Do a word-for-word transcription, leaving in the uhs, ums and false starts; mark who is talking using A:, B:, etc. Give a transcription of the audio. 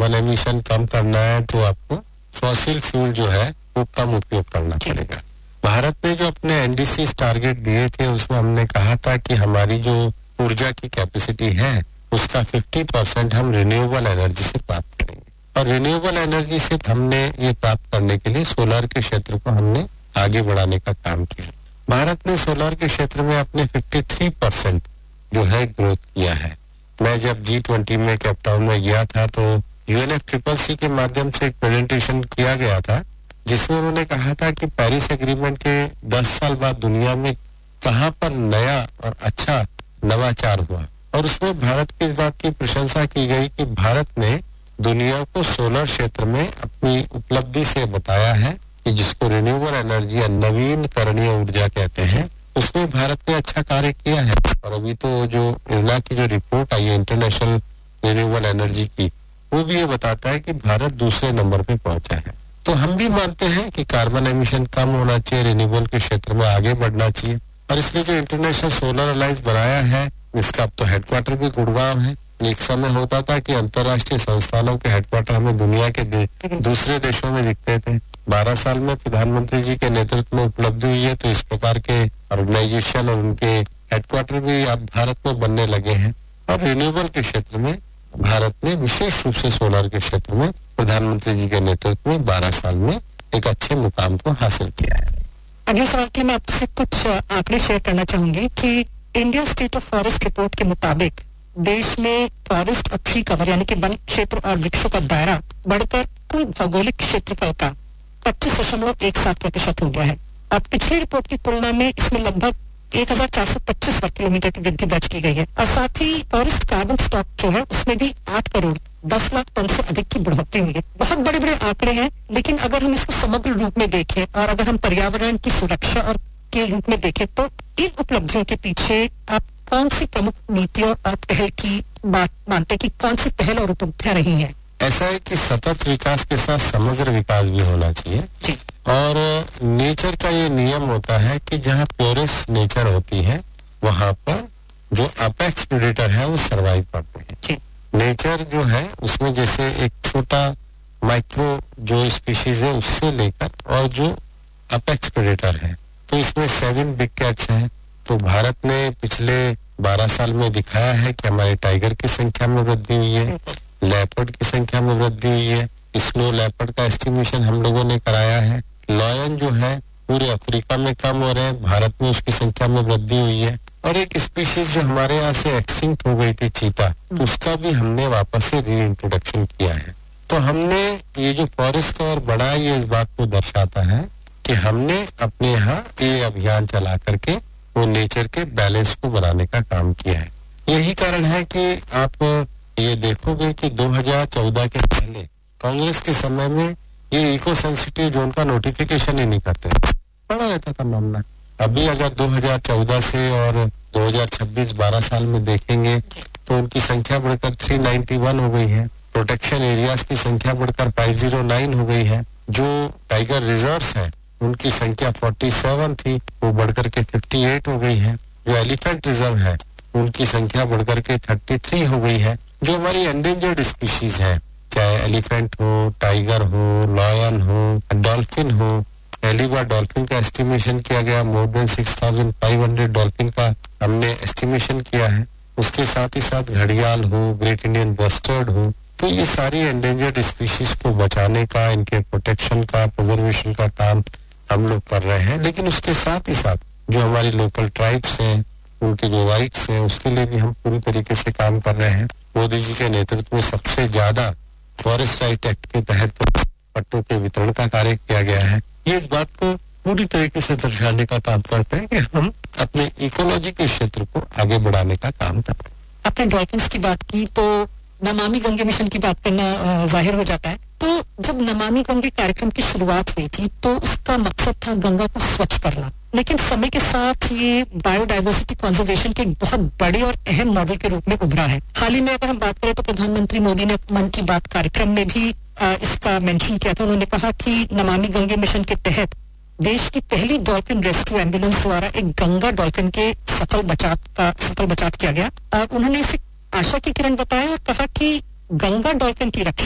A: Carbon emission कम करना है तो आपको फॉसिल फ्यूल जो है वो कम उपयोग करना पड़ेगा। भारत ने जो अपने एनडीसी टारगेट दिए थे उसमें हमने कहा था कि हमारी जो ऊर्जा की कैपेसिटी है उसका पचास परसेंट हम रिन्यूएबल एनर्जी से प्राप्त करेंगे, और रिन्यूएबल एनर्जी से हमने ये प्राप्त करने के लिए सोलर के क्षेत्र को हमने आगे बढ़ाने का काम किया। भारत ने सोलर के क्षेत्र में अपने तिरेपन परसेंट जो है ग्रोथ किया है। मैं जब जी ट्वेंटी में कैपटाउन में गया था तो यूएनएफ ट्रिपल सी के माध्यम से एक प्रेजेंटेशन किया गया था जिसमें उन्होंने कहा था कि पेरिस एग्रीमेंट के दस साल बाद दुनिया में कहां पर नया और अच्छा नवाचार हुआ, और उसमें भारत की इस बात की प्रशंसा की गई कि भारत ने दुनिया को सोलर क्षेत्र में अपनी उपलब्धि से बताया है कि जिसको रिन्यूएबल एनर्जी या नवीन करणीय ऊर्जा कहते हैं उसमें भारत ने अच्छा कार्य किया है। और अभी तो जो इरना की जो रिपोर्ट आई है इंटरनेशनल रिन्यूएबल एनर्जी की, वो भी ये बताता है कि भारत दूसरे नंबर पे पहुंचा है। तो हम भी मानते हैं कि कार्बन एमिशन कम होना चाहिए, रिन्यूएबल के क्षेत्र में आगे बढ़ना चाहिए, और इसलिए जो इंटरनेशनल सोलर अलायंस बनाया है इसका अब तो हेडक्वार्टर भी गुड़गांव है। एक समय होता था कि अंतर्राष्ट्रीय संस्थानों के हेडक्वार्टर हमें दुनिया के दे, दूसरे देशों में दिखते थे। बारह साल में प्रधानमंत्री जी के नेतृत्व में उपलब्धि हुई है तो इस प्रकार के ऑर्गेनाइजेशन और उनके हेडक्वार्टर भी अब भारत में बनने लगे हैं। और रिन्यूएबल के क्षेत्र में भारत ने विशेष रूप से सोलर के क्षेत्र में प्रधानमंत्री जी के नेतृत्व में बारह साल में एक अच्छे मुकाम को हासिल किया है।
B: अगले सवाल के मैं आपसे कुछ आंकड़े शेयर करना चाहूंगी कि India state of forest report के मुताबिक देश में फॉरेस्ट और ट्री कवर यानी कि वन क्षेत्र और वृक्षों का दायरा बढ़कर कुल भौगोलिक क्षेत्रफल का पच्चीस दशमलव एक सात प्रतिशत हो गया है। अब पिछली रिपोर्ट की तुलना में इसमें लगभग एक हजार चार सौ पच्चीस वर्ग किलोमीटर की वृद्धि दर्ज की गई है, और साथ ही फॉरेस्ट कार्बन स्टॉक जो है उसमें भी आठ करोड़ दस लाख टन से अधिक की बढ़ोतरी हुई है। बहुत बड़े बड़े आंकड़े हैं, लेकिन अगर हम इसको समग्र रूप में देखें और अगर हम पर्यावरण की सुरक्षा और के रूप में देखें तो इन उपलब्धियों के पीछे आप कौन सी प्रमुख नीतियों और पहल की बात मानते हैं कि कौन सी पहल और उपलब्धियां रही हैं?
A: ऐसा है कि सतत विकास के साथ समग्र विकास भी होना चाहिए
B: जी।
A: और नेचर का ये नियम होता है कि जहाँ प्योरेस्ट नेचर होती है वहां पर जो अपेक्स प्रेडेटर है वो सरवाइव करते हैं।
B: जी।
A: नेचर जो है उसमें जैसे एक छोटा माइक्रो जो स्पीशीज है उससे लेकर और जो अपेक्स प्रेडेटर है, तो इसमें सेवन बिग कैट्स हैं। तो भारत ने पिछले बारह साल में दिखाया है कि हमारे टाइगर की संख्या में वृद्धि हुई है, लेपर्ड की संख्या में वृद्धि हुई है, स्नो लेपर्ड का एस्टिमेशन हम लोगों ने कराया है। लॉयन जो है पूरे अफ्रीका में कम हो रहे हैं, भारत में उसकी संख्या में वृद्धि हुई है। और एक स्पीशीज जो हमारे यहाँ से एक्सटिंक्ट हो गई थी चीता, उसका भी हमने वापस से री इंट्रोडक्शन किया है। तो हमने ये जो फॉरेस्ट कवर बढ़ा है ये इस बात को दर्शाता है कि हमने अपने यहाँ ये अभियान चला करके वो नेचर के बैलेंस को बनाने का काम किया है। यही कारण है कि आप ये देखोगे कि दो हज़ार चौदह के पहले कांग्रेस के समय में ये इको सेंसिटिव जोन का नोटिफिकेशन ही नहीं करते, पड़ा रहता था मामला। अभी अगर दो हज़ार चौदह से और दो हज़ार छब्बीस बारह साल में देखेंगे तो उनकी संख्या बढ़कर तीन सौ इक्यानवे हो गई है, प्रोटेक्शन एरियाज की संख्या बढ़कर पाँच सौ नौ हो गई है, जो टाइगर रिजर्व्स है उनकी संख्या सैंतालीस थी वो बढ़कर के अट्ठावन हो गई है, जो एलिफेंट रिजर्व है उनकी संख्या बढ़कर के तैंतीस हो गई है। जो हमारी एंडेंजर्ड स्पीशीज है, चाहे एलिफेंट हो, टाइगर हो, लॉयन हो, डॉल्फिन हो, पहली बार डॉल्फिन का एस्टिमेशन किया गया, more than six thousand five hundred dolphin का हमने एस्टिमेशन किया है। उसके साथ ही साथ घड़ियाल हो, ग्रेट इंडियन बस्टर्ड हो, तो ये सारी एंडेंजर्ड स्पीशीज को बचाने का, इनके प्रोटेक्शन का, प्रिजर्वेशन का काम हम लोग कर रहे हैं। लेकिन उसके साथ ही साथ जो हमारी लोकल ट्राइब्स हैं, उनके जो राइट्स हैं, उसके लिए भी हम पूरी तरीके से काम कर रहे हैं। मोदी जी के नेतृत्व में सबसे ज्यादा फॉरेस्ट राइट एक्ट के तहत पट्टों के वितरण का कार्य किया गया है। ये इस बात को पूरी तरीके से दर्शाने का काम करते हैं कि हम अपने इकोलॉजी के क्षेत्र को आगे बढ़ाने का काम करते हैं।
B: आपने डॉल्फिन्स की बात की तो नमामि गंगे मिशन की बात करना जाहिर हो जाता है। तो जब नमामि गंगे कार्यक्रम की शुरुआत हुई थी तो उसका मकसद था गंगा को स्वच्छ करना, लेकिन समय के साथ ये बायोडाइवर्सिटी कंजर्वेशन के एक बहुत बड़े और अहम मॉडल के रूप में उभरा है। हाल ही में अगर हम बात करें तो प्रधानमंत्री मोदी ने मन की बात कार्यक्रम में भी आ, इसका मेंशन किया था। उन्होंने कहा कि नमामि गंगे मिशन के तहत देश की पहली डॉल्फिन रेस्क्यू एम्बुलेंस द्वारा एक गंगा डॉल्फिन के सफल बचाव का सफल बचाव किया गया, और उन्होंने इसे आशा की किरण बताया और कहा कि गंगा डॉल्फिन की रक्षा